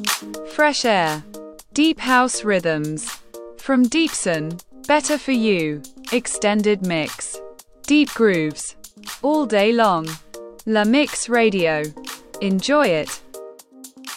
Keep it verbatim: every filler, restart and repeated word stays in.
Fresh air. Deep house rhythms. From Deepson, Better For You. Extended mix. Deep grooves. All day long. La Mix Radio. Enjoy it.